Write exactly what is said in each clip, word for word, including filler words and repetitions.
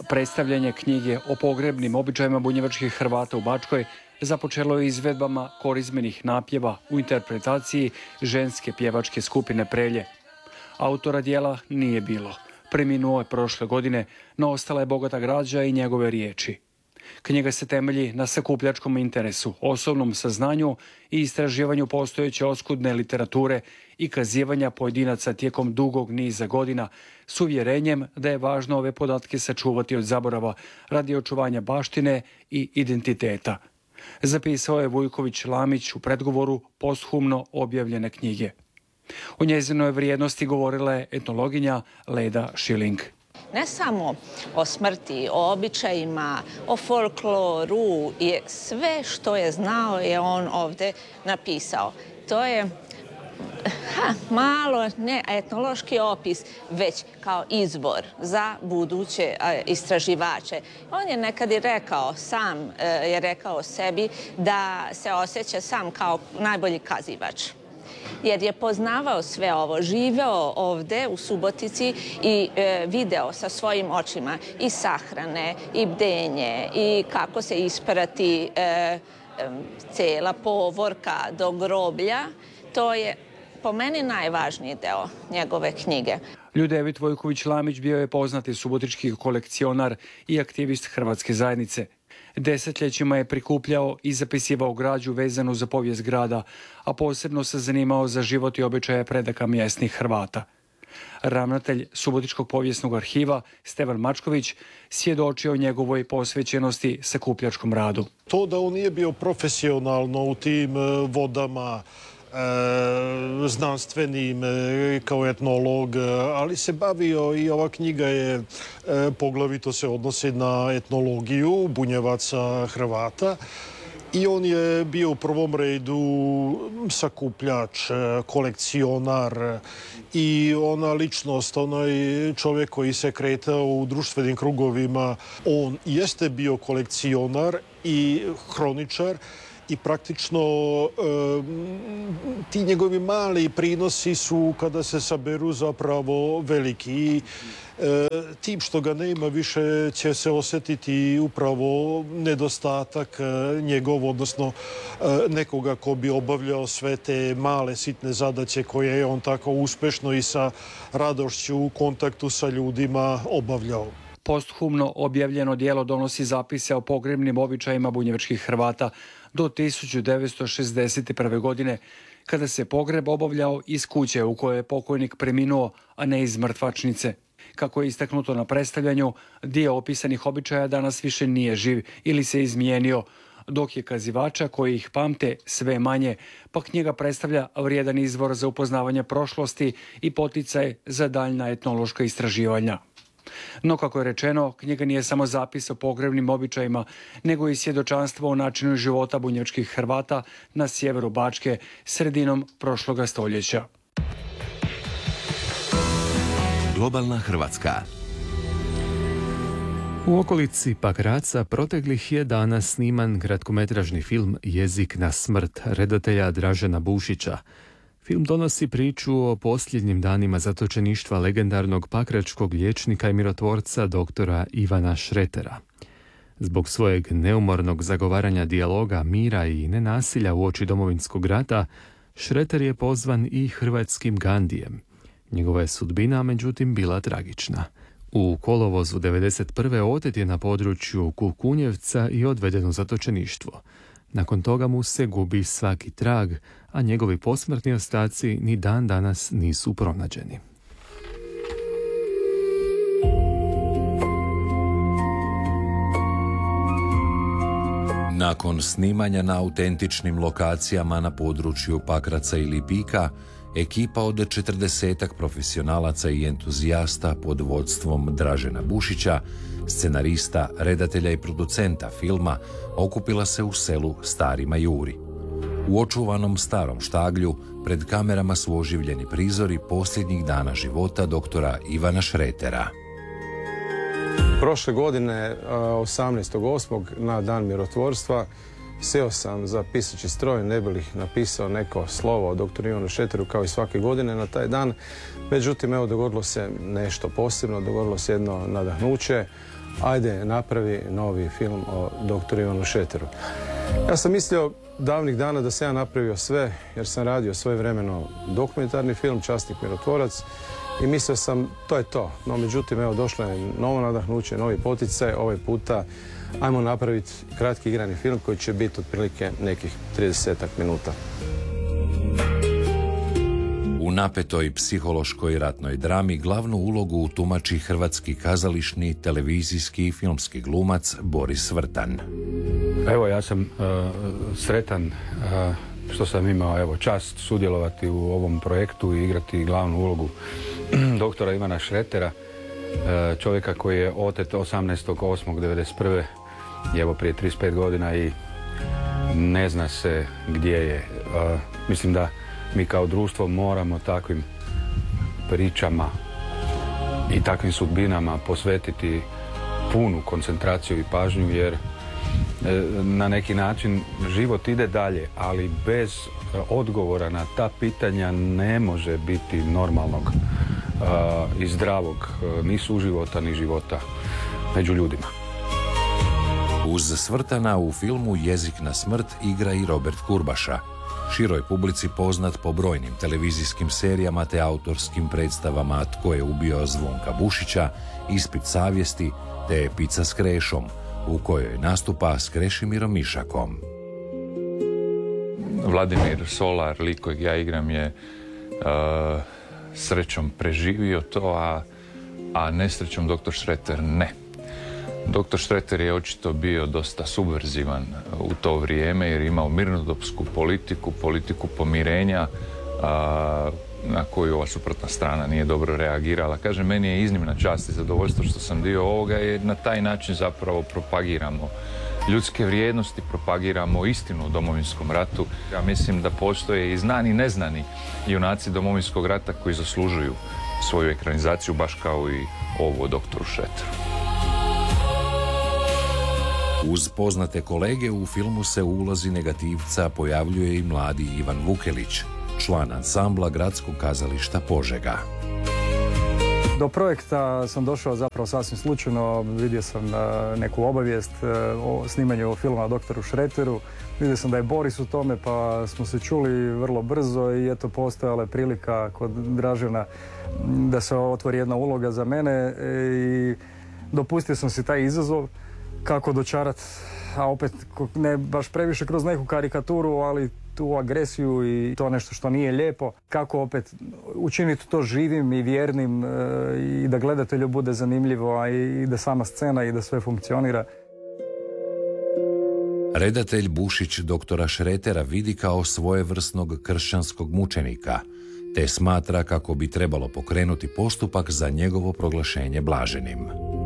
Predstavljanje knjige o pogrebnim običajima bunjevačkih Hrvata u Bačkoj započelo je izvedbama korizmenih napjeva u interpretaciji ženske pjevačke skupine Prelje. Autora dijela nije bilo. Preminuo je prošle godine, no ostala je bogata građa i njegove riječi. Knjiga se temelji na sakupljačkom interesu, osobnom saznanju i istraživanju postojeće oskudne literature i kazivanja pojedinaca tijekom dugog niza godina s uvjerenjem da je važno ove podatke sačuvati od zaborava radi očuvanja baštine i identiteta. Zapisao je Vujković Lamić u predgovoru posthumno objavljene knjige. O njezinoj vrijednosti govorila je etnologinja Leda Šiling. Ne samo o smrti, o običajima, o folkloru i sve što je znao je on ovdje napisao. To je ha, malo ne etnološki opis, već kao izbor za buduće istraživače. On je nekad i rekao, sam je rekao sebi da se osjeća sam kao najbolji kazivač. Jer je poznavao sve ovo, živeo ovdje u Subotici i e, video sa svojim očima i sahrane, i bdenje, i kako se isprati e, e, cela povorka do groblja. To je po meni najvažniji deo njegove knjige. Ljudevit Vojković Lamić bio je poznati subotički kolekcionar i aktivist Hrvatske zajednice. Desetljećima je prikupljao i zapisivao građu vezanu za povijest grada, a posebno se zanimao za život i običaje predaka mjesnih Hrvata. Ravnatelj Subotičkog povijesnog arhiva Stevan Mačković svjedočio o njegovoj posvećenosti sakupljačkom radu. To da on nije bio profesionalno u tim vodama, E, znanstvenim e, kao etnolog, ali se bavio i ova knjiga je e, poglavito se odnosi na etnologiju Bunjevaca Hrvata i on je bio u prvom redu sakupljač, kolekcionar i ona ličnost, onaj čovjek koji se kretao u društvenim krugovima. On jeste bio kolekcionar i hroničar i praktično e, ti njegovi mali prinosi su, kada se saberu, zapravo veliki. I e, tim što ga nema više će se osjetiti upravo nedostatak e, njegov, odnosno e, nekoga ko bi obavljao sve te male sitne zadaće koje je on tako uspješno i sa radošću u kontaktu sa ljudima obavljao. Posthumno objavljeno djelo donosi zapise o pogrebnim običajima bunjevačkih Hrvata do tisuću devetsto šezdeset prve. godine, kada se pogreb obavljao iz kuće u kojoj je pokojnik preminuo, a ne iz mrtvačnice. Kako je istaknuto na predstavljanju, dio opisanih običaja danas više nije živ ili se izmijenio, dok je kazivača koji ih pamte sve manje, pa knjiga predstavlja vrijedan izvor za upoznavanje prošlosti i poticaj za daljna etnološka istraživanja. No, kako je rečeno, knjiga nije samo zapis o pogrebnim običajima, nego i svjedočanstvo o načinu života bunjevačkih Hrvata na sjeveru Bačke sredinom prošloga stoljeća. Globalna Hrvatska. U okolici Pakraca proteklih je dana sniman kratkometražni film Jezik na smrt redatelja Dražena Bušića. Film donosi priču o posljednjim danima zatočeništva legendarnog pakračkog liječnika i mirotvorca doktora Ivana Šretera. Zbog svojeg neumornog zagovaranja dijaloga, mira i nenasilja uoči Domovinskog rata, Šreter je pozvan i hrvatskim Gandijem. Njegova je sudbina, međutim, bila tragična. U kolovozu devedeset prve otet je na području Kukunjevca i odveden u zatočeništvo. Nakon toga mu se gubi svaki trag, a njegovi posmrtni ostaci ni dan danas nisu pronađeni. Nakon snimanja na autentičnim lokacijama na području Pakraca i Lipika, ekipa od četrdesetak profesionalaca i entuzijasta pod vodstvom Dražena Bušića, scenarista, redatelja i producenta filma, okupila se u selu Stari Majuri. U očuvanom starom štaglju pred kamerama su oživljeni prizori posljednjih dana života doktora Ivana Šretera. Prošle godine, osamnaestog osmog na dan mirotvorstva, seo sam za pisaći stroj, ne bi li napisao neko slovo o doktoru Ivanu Šreteru kao i svake godine na taj dan. Međutim, evo, dogodilo se nešto posebno, dogodilo se jedno nadahnuće, ajde napravi novi film o doktoru Ivanu Šreteru. Ja sam mislio davnih dana da sam ja napravio sve, jer sam radio svojevremeno dokumentarni film Časnik mirotvorac i mislio sam to je to. No međutim, evo došlo je novo nadahnuće, novi poticaj, ovaj puta ajmo napraviti kratki igrani film koji će biti otprilike nekih tridesetak minuta. U napetoj psihološkoj ratnoj drami glavnu ulogu tumači hrvatski kazališni, televizijski i filmski glumac Boris Vrtan. Evo, ja sam uh, sretan uh, što sam imao evo, čast sudjelovati u ovom projektu i igrati glavnu ulogu doktora Ivana Šretera, uh, čovjeka koji je otet osamnaestog osmog devedeset prve i evo prije trideset pet godina i ne zna se gdje je. Uh, mislim da mi kao društvo moramo takvim pričama i takvim sudbinama posvetiti punu koncentraciju i pažnju, jer na neki način život ide dalje, ali bez odgovora na ta pitanja ne može biti normalnog uh, i zdravog uh, ni suživota ni života među ljudima. Uz Svrtana u filmu Jezik na smrt igra i Robert Kurbaša, široj publici poznat po brojnim televizijskim serijama te autorskim predstavama Tko je ubio Zvonka Bušića, Ispit savjesti te Pica s Krešom, u kojoj nastupa s Krešimirom Mišakom. Vladimir Solar, lik kojeg ja igram, je uh, srećom preživio to, a, a nesrećom doktor Šreter ne. Doktor Šreter je očito bio dosta subverzivan u to vrijeme jer je imao mirnodopsku politiku, politiku pomirenja, uh, na koju ova suprotna strana nije dobro reagirala. Kažem, meni je iznimna čast i zadovoljstvo što sam dio ovoga, jer na taj način zapravo propagiramo ljudske vrijednosti, propagiramo istinu u Domovinskom ratu. Ja mislim da postoje i znani i neznani junaci Domovinskog rata koji zaslužuju svoju ekranizaciju, baš kao i ovo o doktoru Šreteru. Uz poznate kolege u filmu se u ulozi negativca pojavljuje i mladi Ivan Vukelić, član ansambla Gradskog kazališta Požega. Do projekta sam došao zapravo sasvim slučajno, vidio sam neku obavijest o snimanju filma o doktoru Šreteru, vidio sam da je Boris u tome, pa smo se čuli vrlo brzo i eto postojala je prilika kod Dražena da se otvori jedna uloga za mene i dopustio sam si taj izazov kako dočarat, a opet ne baš previše kroz neku karikaturu, ali tu agresiju i to nešto što nije lijepo, kako opet učiniti to živim i vjernim i da gledatelju bude zanimljivo, a i da sama scena i da sve funkcionira. Redatelj Bušić doktora Šretera vidi kao svojevrsnog kršćanskog mučenika, te smatra kako bi trebalo pokrenuti postupak za njegovo proglašenje blaženim.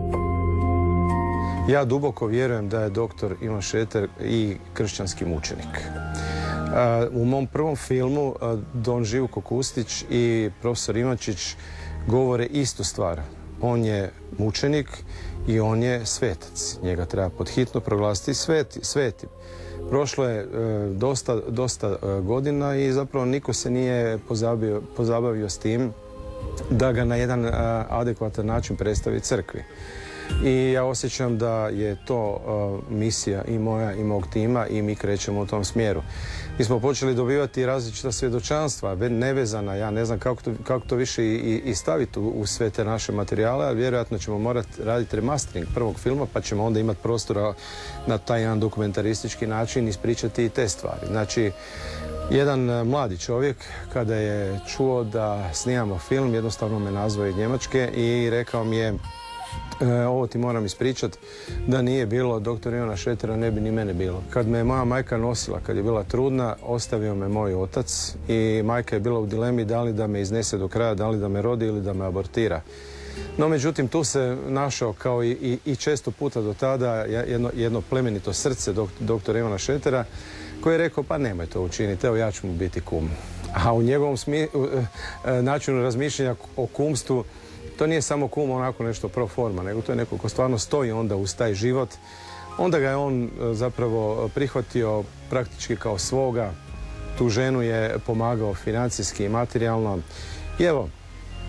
Ja duboko vjerujem da je doktor Ivan Šreter i kršćanski mučenik. U mom prvom filmu Don Živko Kustić i profesor Ivančić govore istu stvar. On je mučenik i on je svetac. Njega treba podhitno proglasiti sveti, svetim. Prošlo je dosta, dosta godina i zapravo niko se nije pozabavio, pozabavio s tim da ga na jedan adekvatan način predstavi crkvi. I ja osjećam da je to uh, misija i moja i mog tima i mi krećemo u tom smjeru. Mi smo počeli dobivati različita svjedočanstva, nevezana, ja ne znam kako to, kako to više i, i staviti u, u sve te naše materijale, ali vjerojatno ćemo morati raditi remastering prvog filma, pa ćemo onda imati prostora na taj jedan dokumentaristički način ispričati i te stvari. Znači, jedan mladi čovjek, kada je čuo da snimamo film, jednostavno me nazvao iz Njemačke i rekao mi je: E, ovo ti moram ispričat, da nije bilo doktora Ivana Šretera ne bi ni mene bilo. Kad me moja majka nosila, kad je bila trudna, ostavio me moj otac i majka je bila u dilemi da li da me iznese do kraja, da li da me rodi ili da me abortira. No međutim tu se našao kao i, i, i često puta do tada jedno, jedno plemenito srce dok, doktora Ivana Šretera koji je rekao pa nemoj to učiniti, evo ja ću mu biti kum. A u njegovom smi, načinu razmišljanja o kumstvu to nije samo kum onako nešto pro forma, nego to je neko ko stvarno stoji onda uz taj život. Onda ga je on zapravo prihvatio praktički kao svoga. Tu ženu je pomagao financijski i materijalno. I evo,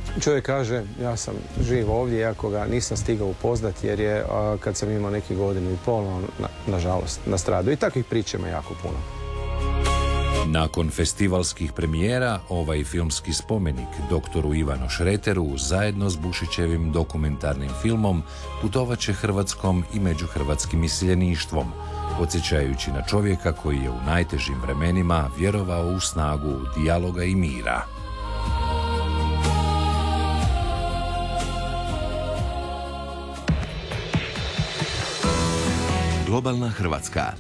Čovjek kaže, ja sam živ ovdje, iako ga nisam stigao upoznati, jer je a, kad sam imao neki godinu i pol, on, na, nažalost, nastradao. I takvih priča ima jako puno. Nakon festivalskih premijera, ovaj filmski spomenik doktoru Ivanu Šreteru zajedno s Bušićevim dokumentarnim filmom putovat će Hrvatskom i međuhrvatskim iseljeništvom, podsjećajući na čovjeka koji je u najtežim vremenima vjerovao u snagu dijaloga i mira. Globalna Hrvatska.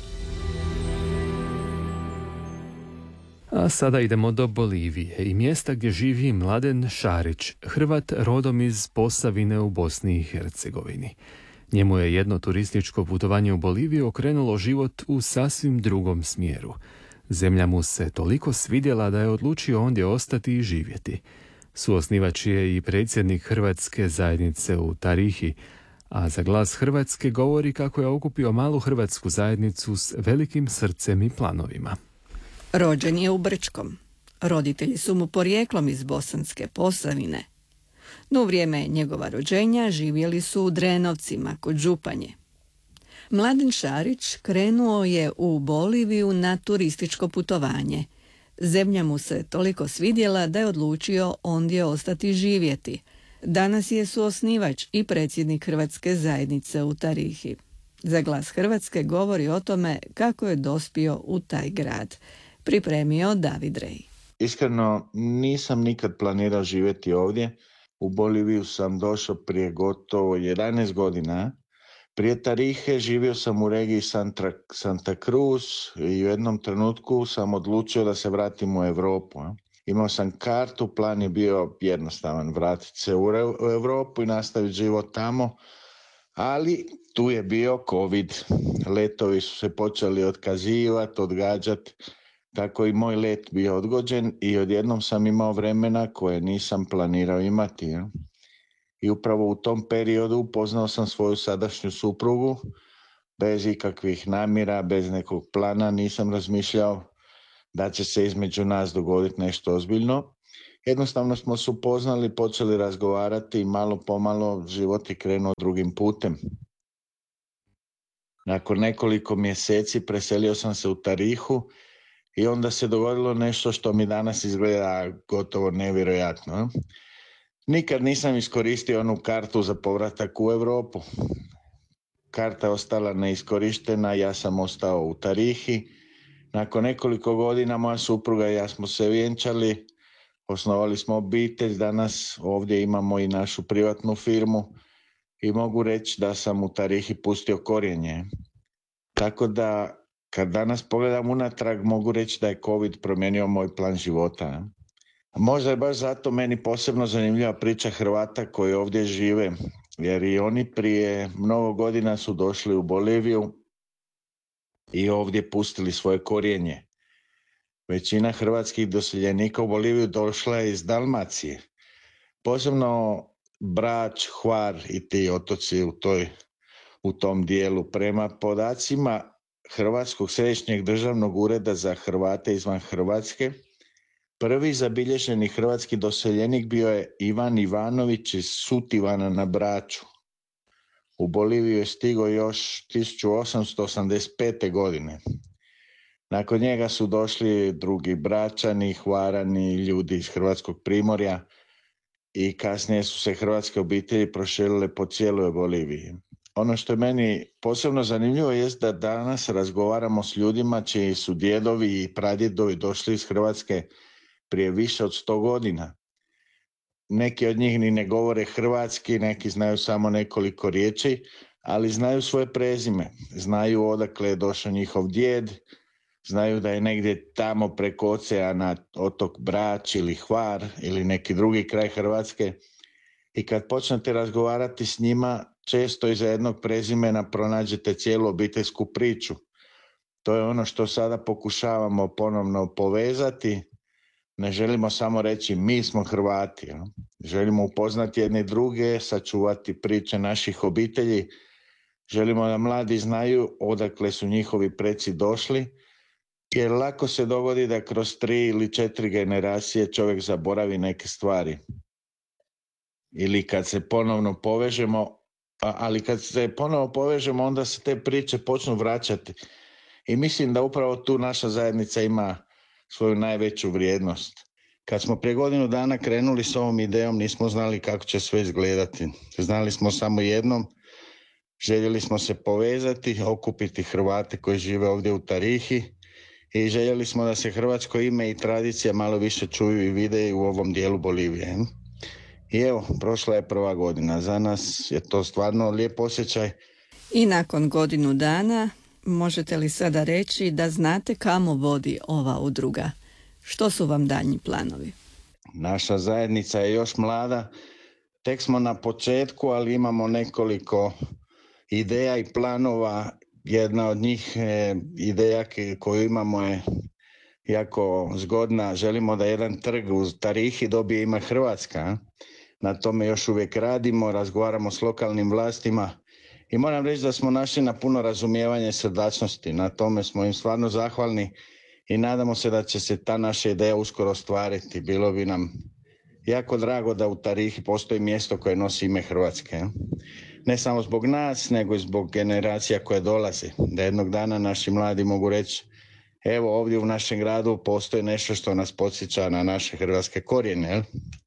A sada idemo do Bolivije i mjesta gdje živi Mladen Šarić, Hrvat rodom iz Posavine u Bosni i Hercegovini. Njemu je jedno turističko putovanje u Boliviju okrenulo život u sasvim drugom smjeru. Zemlja mu se toliko svidjela da je odlučio ondje ostati i živjeti. Suosnivač je i predsjednik Hrvatske zajednice u Tarihi, a za Glas Hrvatske govori kako je okupio malu hrvatsku zajednicu s velikim srcem i planovima. Rođen je u Brčkom. Roditelji su mu porijeklom iz Bosanske Posavine. No u vrijeme njegova rođenja živjeli su u Drenovcima kod Županje. Mladen Šarić krenuo je u Boliviju na turističko putovanje. Zemlja mu se toliko svidjela da je odlučio ondje ostati živjeti. Danas je suosnivač i predsjednik Hrvatske zajednice u Tarihi. Za Glas Hrvatske govori o tome kako je dospio u taj grad. Pripremio David Rej. Iskreno, nisam nikad planirao živjeti ovdje. U Boliviju sam došao prije gotovo jedanaest godina. Prije Tarihe živio sam u regiji Santa, Santa Cruz i u jednom trenutku sam odlučio da se vratim u Europu. Imao sam kartu, plan je bio jednostavan, vratiti se u Europu i nastaviti život tamo, ali tu je bio COVID. Letovi su se počeli otkazivati, odgađati, tako i moj let bio odgođen i odjednom sam imao vremena koje nisam planirao imati. Ja? I upravo u tom periodu upoznao sam svoju sadašnju suprugu, bez ikakvih namjera, bez nekog plana, nisam razmišljao da će se između nas dogoditi nešto ozbiljno. Jednostavno smo se upoznali, počeli razgovarati i malo pomalo život je krenuo drugim putem. Nakon nekoliko mjeseci preselio sam se u Tarihu i onda se dogodilo nešto što mi danas izgleda gotovo nevjerojatno. Nikad nisam iskoristio onu kartu za povratak u Europu. Karta je ostala neiskorištena, ja sam ostao u Tarihi. Nakon nekoliko godina moja supruga i ja smo se vjenčali, osnovali smo obitelj, danas ovdje imamo i našu privatnu firmu i mogu reći da sam u Tarihi pustio korijenje. Tako da kad danas pogledam unatrag mogu reći da je COVID promijenio moj plan života. Možda je baš zato meni posebno zanimljiva priča Hrvata koji ovdje žive, jer i oni prije mnogo godina su došli u Boliviju i ovdje pustili svoje korijenje. Većina hrvatskih doseljenika u Boliviju došla je iz Dalmacije. Posebno Brač, Hvar i ti otoci u, toj, u tom dijelu. Prema podacima Hrvatskog središnjeg državnog ureda za Hrvate izvan Hrvatske, prvi zabilježeni hrvatski doseljenik bio je Ivan Ivanović iz Sutivana na Braču. U Boliviju je stigao još tisuću osamsto osamdeset pete. godine. Nakon njega su došli drugi Bračani, Hvarani, ljudi iz Hrvatskog primorja i kasnije su se hrvatske obitelji proširile po cijeloj Boliviji. Ono što je meni posebno zanimljivo je da danas razgovaramo s ljudima čiji su djedovi i pradjedovi došli iz Hrvatske prije više od sto godina. Neki od njih ni ne govore hrvatski, neki znaju samo nekoliko riječi, ali znaju svoje prezime. Znaju odakle je došao njihov djed, znaju da je negdje tamo preko oceana otok Brač ili Hvar ili neki drugi kraj Hrvatske. I kad počnete razgovarati s njima, često iza jednog prezimena pronađete cijelu obiteljsku priču. To je ono što sada pokušavamo ponovno povezati. Ne želimo samo reći mi smo Hrvati. Ja? Želimo upoznati jedne druge, sačuvati priče naših obitelji. Želimo da mladi znaju odakle su njihovi preci došli, jer lako se dogodi da kroz tri ili četiri generacije čovjek zaboravi neke stvari. ili kad se ponovno povežemo, ali kad se ponovno povežemo onda se te priče počnu vraćati. I mislim da upravo tu naša zajednica ima svoju najveću vrijednost. Kad smo prije godinu dana krenuli s ovom idejom, nismo znali kako će sve izgledati. Znali smo samo jednom, željeli smo se povezati, okupiti Hrvate koji žive ovdje u Tarihi i željeli smo da se hrvatsko ime i tradicija malo više čuju i vide u ovom dijelu Bolivije. I evo, prošla je prva godina. Za nas je to stvarno lijep osjećaj. I nakon godinu dana, možete li sada reći da znate kamo vodi ova udruga? Što su vam daljnji planovi? Naša zajednica je još mlada. Tek smo na početku, ali imamo nekoliko ideja i planova. Jedna od njih e, ideja koju imamo je jako zgodna. Želimo da jedan trg u Tarihi dobije ime Hrvatska. Na tome još uvijek radimo, razgovaramo s lokalnim vlastima i moram reći da smo našli na puno razumijevanja i srdačnosti. Na tome smo im stvarno zahvalni i nadamo se da će se ta naša ideja uskoro ostvariti. Bilo bi nam jako drago da u Tarihi postoji mjesto koje nosi ime Hrvatske. Ne samo zbog nas, nego i zbog generacija koje dolaze. Da jednog dana naši mladi mogu reći, evo ovdje u našem gradu postoji nešto što nas podsjeća na naše hrvatske korijene.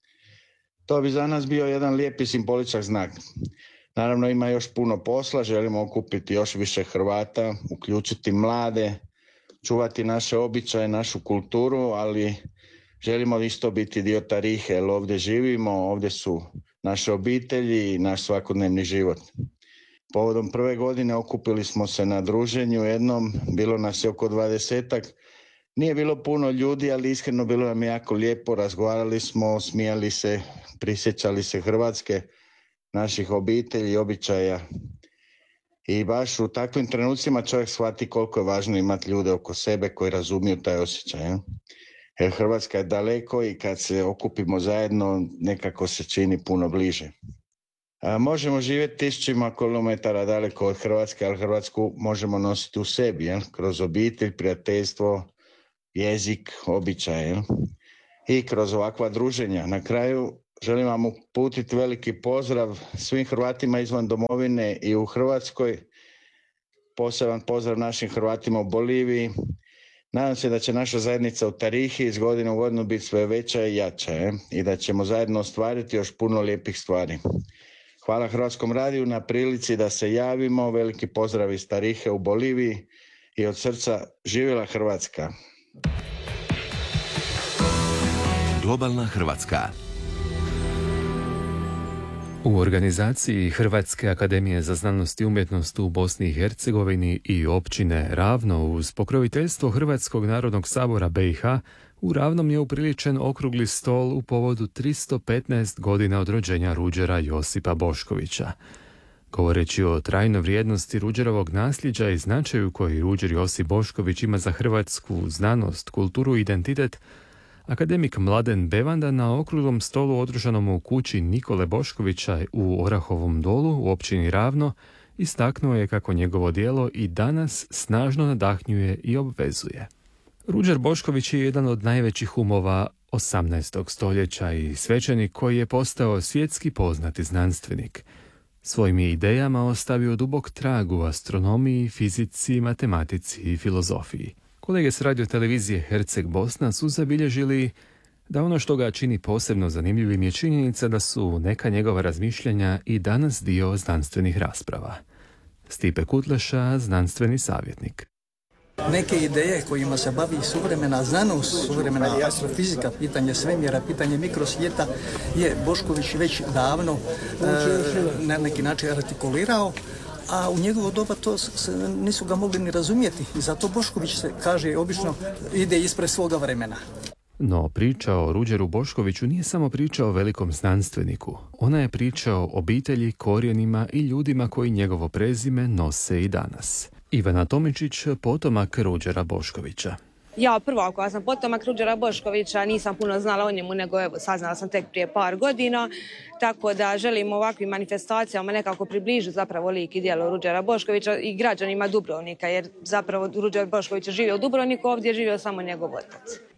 To bi za nas bio jedan lijepi simboličan znak. Naravno ima još puno posla, želimo okupiti još više Hrvata, uključiti mlade, čuvati naše običaje, našu kulturu, ali želimo isto biti dio Tarihe, jer ovdje živimo, ovdje su naše obitelji i naš svakodnevni život. Povodom prve godine okupili smo se na druženju jednom, bilo nas je oko dvadesetak. Nije bilo puno ljudi, ali iskreno bilo nam jako lijepo, razgovarali smo, smijali se, prisjećali se Hrvatske, naših obitelji, običaja. I baš u takvim trenucima čovjek shvati koliko je važno imati ljude oko sebe koji razumiju taj osjećaj. Jer Hrvatska je daleko i kad se okupimo zajedno nekako se čini puno bliže. A možemo živjeti tisućima kilometara daleko od Hrvatske, ali Hrvatsku možemo nositi u sebi, jel? Kroz obitelj, prijateljstvo, jezik, običaje i kroz ovakva druženja. Na kraju želim vam uputiti veliki pozdrav svim Hrvatima izvan domovine i u Hrvatskoj. Poseban pozdrav našim Hrvatima u Boliviji. Nadam se da će naša zajednica u Tarihi iz godine u godinu biti sve veća i jača je? I da ćemo zajedno ostvariti još puno lijepih stvari. Hvala Hrvatskom radiju na prilici da se javimo. Veliki pozdrav iz Tarihe u Boliviji i od srca živjela Hrvatska. Globalna Hrvatska. U organizaciji Hrvatske akademije za znanost i umjetnost u Bosni i Hercegovini i općine Ravno uz pokroviteljstvo Hrvatskog narodnog sabora B i H u Ravnom je upriličen okrugli stol u povodu tristo petnaest godina od rođenja Ruđera Josipa Boškovića. Govoreći o trajnoj vrijednosti Ruđerovog nasljeđa i značaju koji Ruđer Josip Bošković ima za hrvatsku znanost, kulturu i identitet, akademik Mladen Bevanda na okruglom stolu održanom u kući Nikole Boškovića u Orahovom dolu u općini Ravno istaknuo je kako njegovo djelo i danas snažno nadahnjuje i obvezuje. Ruđer Bošković je jedan od najvećih umova osamnaestog stoljeća i svećenik koji je postao svjetski poznati znanstvenik. Svojim je idejama ostavio dubok trag u astronomiji, fizici, matematici i filozofiji. Kolege s radiotelevizije Herceg Bosna su zabilježili da ono što ga čini posebno zanimljivim je činjenica da su neka njegova razmišljanja i danas dio znanstvenih rasprava. Stipe Kutleša, znanstveni savjetnik. Neke ideje kojima se bavi suvremena znanost, suvremena astrofizika, pitanje svemira, pitanje mikrosvijeta je Bošković već davno e, na neki način artikulirao, a u njegovo doba to se, nisu ga mogli ni razumjeti. I zato Bošković se, kaže, obično ide ispred svoga vremena. No priča o Ruđeru Boškoviću nije samo priča o velikom znanstveniku. Ona je priča o obitelji, korijenima i ljudima koji njegovo prezime nose i danas. Ivana Tomičić, potomak Ruđera Boškovića. Ja prva koja sam potomak Ruđera Boškovića, nisam puno znala o njemu, nego evo, saznala sam tek prije par godina, tako da želim ovakvim manifestacijama nekako približiti zapravo lik i djelo Ruđera Boškovića i građanima Dubrovnika, jer zapravo Ruđer Bošković je živio u Dubrovniku, ovdje je živio samo njegov otac.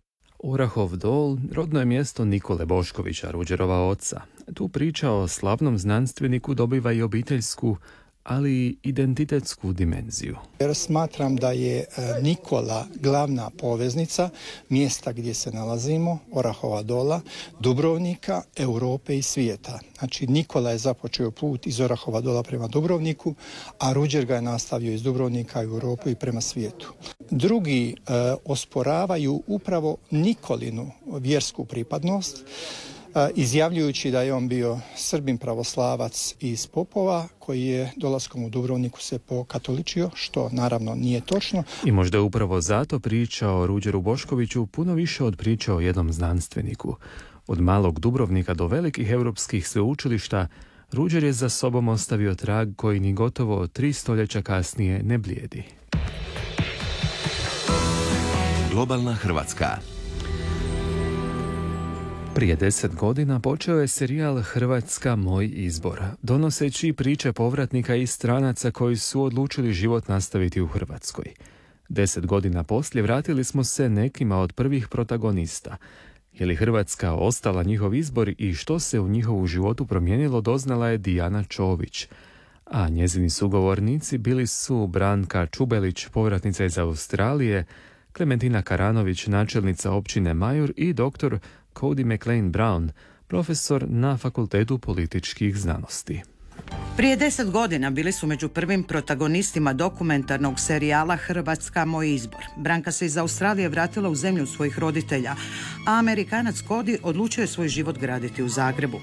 Orahov Dol rodno je mjesto Nikole Boškovića, Ruđerova oca. Tu priča o slavnom znanstveniku dobiva i obiteljsku, ali i identitetsku dimenziju. Jer smatram da je Nikola glavna poveznica mjesta gdje se nalazimo, Orahova Dola, Dubrovnika, Europe i svijeta. Znači Nikola je započeo put iz Orahova Dola prema Dubrovniku, a Ruđer ga je nastavio iz Dubrovnika u Europu i prema svijetu. Drugi e, osporavaju upravo Nikolinu vjersku pripadnost, izjavljujući da je on bio Srbin pravoslavac iz Popova koji je dolaskom u Dubrovniku se pokatoličio, što naravno nije točno. I možda je upravo zato priča o Ruđeru Boškoviću puno više od priče o jednom znanstveniku. Od malog Dubrovnika do velikih europskih sveučilišta Ruđer je za sobom ostavio trag koji ni gotovo tri stoljeća kasnije ne blijedi. Globalna Hrvatska. Prije deset godina počeo je serijal Hrvatska moj izbor, donoseći priče povratnika i stranaca koji su odlučili život nastaviti u Hrvatskoj. Deset godina poslije vratili smo se nekima od prvih protagonista. Je li Hrvatska ostala njihov izbor i što se u njihovu životu promijenilo, doznala je Dijana Čović. A njezini sugovornici bili su Branka Čubelić, povratnica iz Australije, Klementina Karanović, načelnica općine Majur i doktor Cody McLean Brown, profesor na Fakultetu političkih znanosti. Prije deset godina bili su među prvim protagonistima dokumentarnog serijala Hrvatska moj izbor. Branka se iz Australije vratila u zemlju svojih roditelja, a Amerikanac Cody odlučio je svoj život graditi u Zagrebu.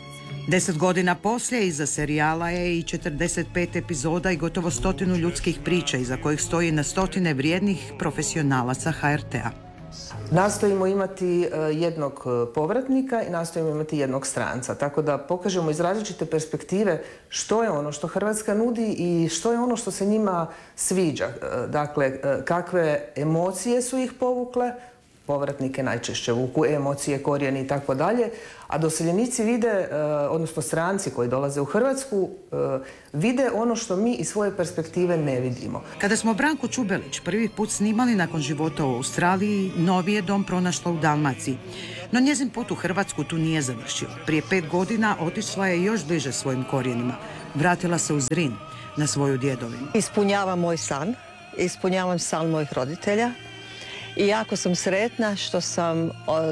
Deset godina poslije iza serijala je i četrdeset pet epizoda i gotovo stotinu ljudskih priča iza kojih stoji na stotine vrijednih profesionalaca ha er te a. Nastojimo imati jednog povratnika i nastojimo imati jednog stranca, tako da pokažemo iz različite perspektive što je ono što Hrvatska nudi i što je ono što se njima sviđa. Dakle, kakve emocije su ih povukle, povratnike najčešće vuku emocije, korijeni i tako dalje, a doseljenici vide, odnosno stranci koji dolaze u Hrvatsku, vide ono što mi iz svoje perspektive ne vidimo. Kada smo Branku Čubelić prvi put snimali nakon života u Australiji, novi je dom pronašla u Dalmaciji. No njezin put u Hrvatsku tu nije završio. Prije pet godina otišla je još bliže svojim korijenima. Vratila se u Zrin, na svoju djedovinu. Ispunjavam moj san, ispunjavam san mojih roditelja. I jako sam sretna što sam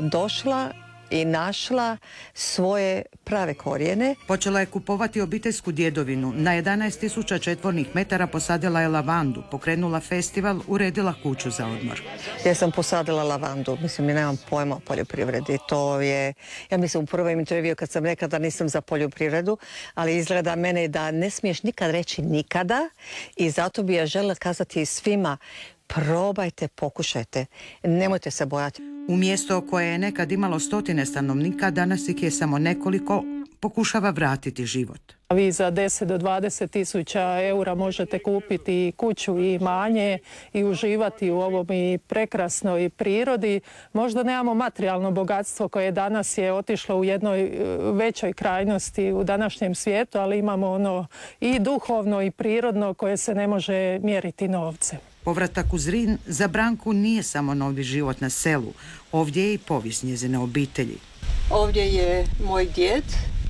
došla i našla svoje prave korijene. Počela je kupovati obiteljsku djedovinu. Na jedanaest tisuća četvornih metara posadila je lavandu, pokrenula festival, uredila kuću za odmor. Ja sam posadila lavandu, mislim, ja nemam pojma o poljoprivredi. To je, ja mislim, u prvom intervju kad sam rekla da nisam za poljoprivredu, ali izgleda mene da ne smiješ nikad reći nikada i zato bi ja željela kazati svima: probajte, pokušajte, nemojte se bojati. U mjesto koje je nekad imalo stotine stanovnika, danas ih je samo nekoliko, pokušava vratiti život. Vi za deset do dvadeset tisuća eura možete kupiti kuću i imanje i uživati u ovom i prekrasnoj prirodi. Možda nemamo materijalno bogatstvo koje danas je otišlo u jednoj većoj krajnosti u današnjem svijetu, ali imamo ono i duhovno i prirodno koje se ne može mjeriti novcem. Povratak u Zrin za Branku nije samo novi život na selu. Ovdje je i povijest njezine obitelji. Ovdje je moj djed.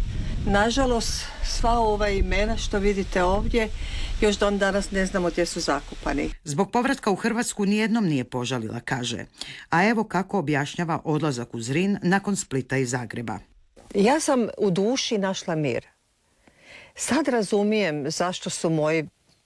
Nažalost, sva ova imena što vidite ovdje, još dan danas ne znamo gdje su zakupani. Zbog povratka u Hrvatsku nijednom nije požalila, kaže. A evo kako objašnjava odlazak u Zrin nakon Splita i Zagreba. Ja sam u duši našla mir. Sad razumijem zašto su moji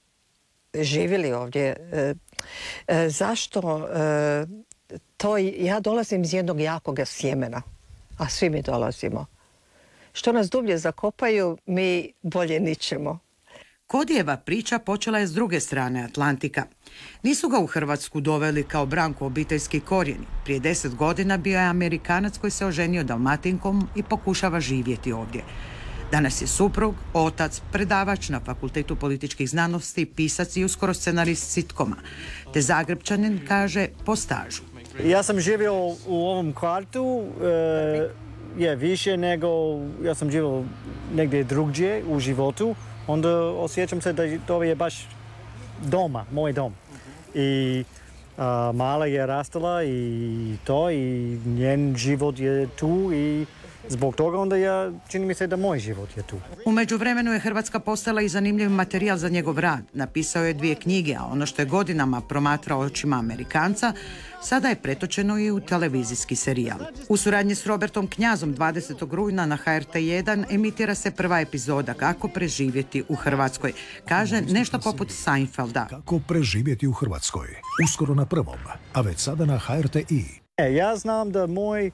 živjeli ovdje. E, e, zašto e, to, ja dolazim iz jednog jakog sjemena, a svi mi dolazimo. Što nas dublje zakopaju, mi bolje ničemo. Kodijeva priča počela je s druge strane Atlantika. Nisu ga u Hrvatsku doveli kao Branku obiteljski korijeni. Prije deset godina bio je Amerikanac koji se oženio Dalmatinkom i pokušava živjeti ovdje. Danas je suprug, otac, predavač na Fakultetu političkih znanosti, pisac i uskoro scenarist sitkoma. Te Zagrebčanin kaže po stažu. Ja sam živio u ovom kvartu e, je više nego ja sam živio negdje drugdje u životu. Onda osjećam se da to je baš doma, moj dom. I A, mala je rastala i to, i njen život je tu i zbog toga onda ja, čini mi se da moj život je tu. U međuvremenu je Hrvatska postala i zanimljiv materijal za njegov rad. Napisao je dvije knjige, a ono što je godinama promatrao očima Amerikanca, sada je pretočeno i u televizijski serijal. U suradnji s Robertom Knjazom dvadesetog rujna na H R T jedan emitira se prva epizoda Kako preživjeti u Hrvatskoj. Kaže nešto poput Seinfelda. Kako preživjeti u Hrvatskoj. Uskoro na prvom, a već sada na H R T I. E, ja znam da moj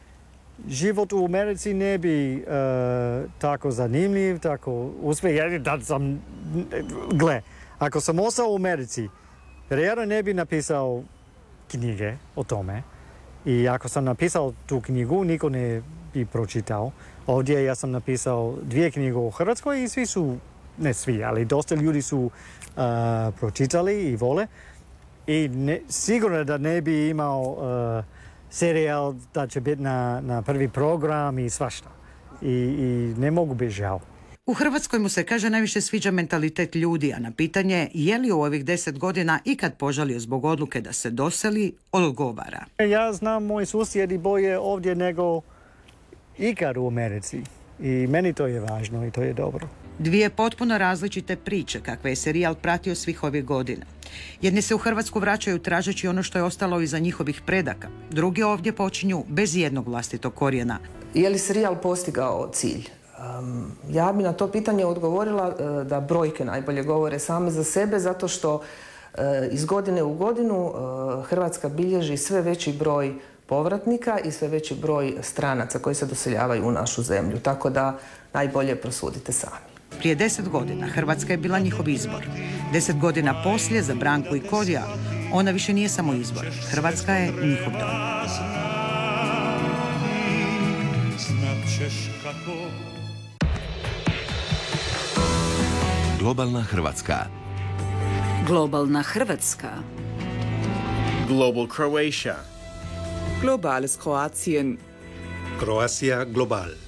život u Americi ne bi uh, tako zanimljiv, tako uspjeh. Ja da sam, gle, ako sam ostao u Americi, vjerojatno ne bi napisao knjige o tome. I ako sam napisao tu knjigu, niko ne bi pročitao. Ovdje ja sam napisao dvije knjige o Hrvatskoj i svi su, ne svi, ali dosta ljudi su uh, pročitali i vole. I ne, sigurno da ne bi imao uh, serijal da će biti na, na prvi program i svašta. I, i ne mogu biti žao. U Hrvatskoj mu se, kaže, najviše sviđa mentalitet ljudi, a na pitanje je li u ovih deset godina ikad požalio zbog odluke da se doseli, odgovara. Ja znam moj susjedi bolje ovdje nego ikad u Americi. I meni to je važno i to je dobro. Dvije potpuno različite priče kakve je serijal pratio svih ovih godina. Jedni se u Hrvatsku vraćaju tražeći ono što je ostalo iza njihovih predaka. Drugi ovdje počinju bez jednog vlastitog korijena. Je li serijal postigao cilj? Um, ja bi na to pitanje odgovorila uh, da brojke najbolje govore same za sebe, zato što uh, iz godine u godinu uh, Hrvatska bilježi sve veći broj povratnika i sve veći broj stranaca koji se doseljavaju u našu zemlju. Tako da najbolje prosudite sami. Prije deset godina Hrvatska je bila njihov izbor. Deset godina poslije za Branku i Kodija ona više nije samo izbor. Hrvatska je njihov dom. Globalna Hrvatska. Globalna Hrvatska. Global Croatia. Globales Kroatien. Croatia Global.